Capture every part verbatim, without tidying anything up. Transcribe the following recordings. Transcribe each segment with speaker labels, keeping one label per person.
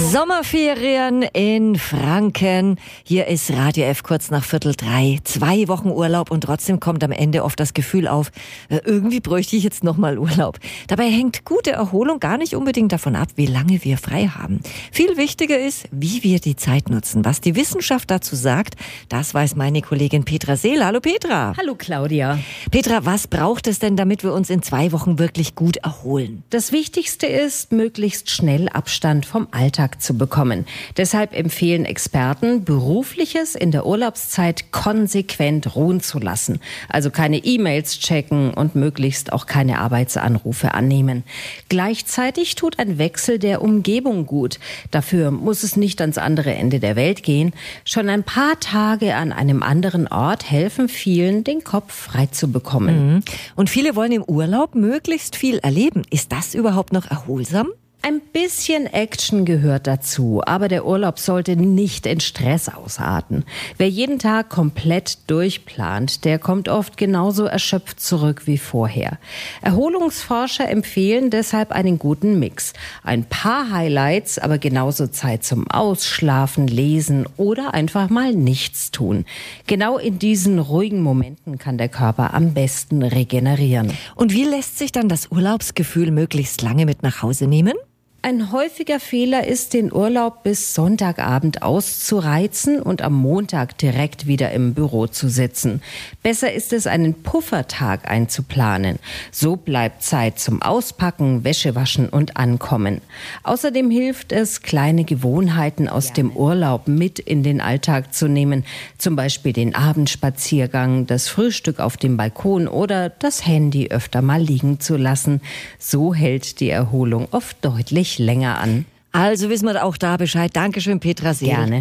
Speaker 1: Sommerferien in Franken. Hier ist Radio F kurz nach Viertel drei. Zwei Wochen Urlaub und trotzdem kommt am Ende oft das Gefühl auf, äh, irgendwie bräuchte ich jetzt nochmal Urlaub. Dabei hängt gute Erholung gar nicht unbedingt davon ab, wie lange wir frei haben. Viel wichtiger ist, wie wir die Zeit nutzen. Was die Wissenschaft dazu sagt, das weiß meine Kollegin Petra Seele. Hallo Petra.
Speaker 2: Hallo Claudia.
Speaker 1: Petra, was braucht es denn, damit wir uns in zwei Wochen wirklich gut erholen?
Speaker 2: Das Wichtigste ist, möglichst schnell Abstand vom Alltag zu bekommen. Deshalb empfehlen Experten, Berufliches in der Urlaubszeit konsequent ruhen zu lassen. Also keine E-Mails checken und möglichst auch keine Arbeitsanrufe annehmen. Gleichzeitig tut ein Wechsel der Umgebung gut. Dafür muss es nicht ans andere Ende der Welt gehen. Schon ein paar Tage an einem anderen Ort helfen vielen, den Kopf frei zu bekommen.
Speaker 1: Mhm. Und viele wollen im Urlaub möglichst viel erleben. Ist das überhaupt noch erholsam?
Speaker 2: Ein bisschen Action gehört dazu, aber der Urlaub sollte nicht in Stress ausarten. Wer jeden Tag komplett durchplant, der kommt oft genauso erschöpft zurück wie vorher. Erholungsforscher empfehlen deshalb einen guten Mix. Ein paar Highlights, aber genauso Zeit zum Ausschlafen, Lesen oder einfach mal nichts tun. Genau in diesen ruhigen Momenten kann der Körper am besten regenerieren.
Speaker 1: Und wie lässt sich dann das Urlaubsgefühl möglichst lange mit nach Hause nehmen?
Speaker 2: Ein häufiger Fehler ist, den Urlaub bis Sonntagabend auszureizen und am Montag direkt wieder im Büro zu sitzen. Besser ist es, einen Puffertag einzuplanen. So bleibt Zeit zum Auspacken, Wäschewaschen und Ankommen. Außerdem hilft es, kleine Gewohnheiten aus dem Urlaub mit in den Alltag zu nehmen. Zum Beispiel den Abendspaziergang, das Frühstück auf dem Balkon oder das Handy öfter mal liegen zu lassen. So hält die Erholung oft deutlich länger an.
Speaker 1: Also wissen wir auch da Bescheid. Dankeschön, Petra Seele.
Speaker 2: Gerne.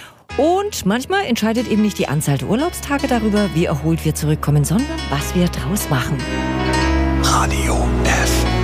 Speaker 1: Und manchmal entscheidet eben nicht die Anzahl der Urlaubstage darüber, wie erholt wir zurückkommen, sondern was wir draus machen.
Speaker 3: Radio F.